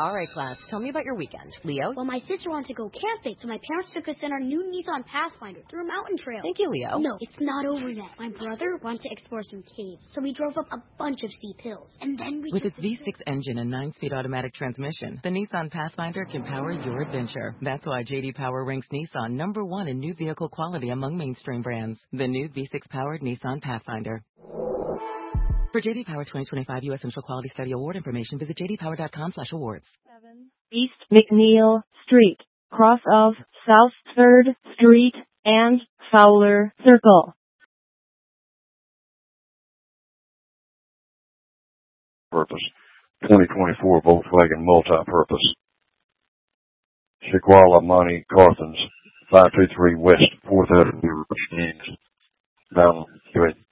All right, class. Tell me about your weekend. Leo? Well, my sister wanted to go camping, so my parents took us in our new Nissan Pathfinder through a mountain trail. Thank you, Leo. No, it's not over yet. My brother wanted to explore some caves, so we drove up a bunch of steep hills. And then With its V6 engine and 9-speed automatic transmission, the Nissan Pathfinder can power your adventure. That's why J.D. Power ranks Nissan #1 in new vehicle quality among mainstream brands. The new V6-powered Nissan Pathfinder. For J.D. Power 2025 U.S. Central Quality Study Award information, visit jdpower.com/awards. East McNeil Street, cross of South 3rd Street and Fowler Circle. Purpose 2024 Volkswagen multi-purpose. Shakwala Monty Carthens, 523 West 4th Avenue, Mountain, USA.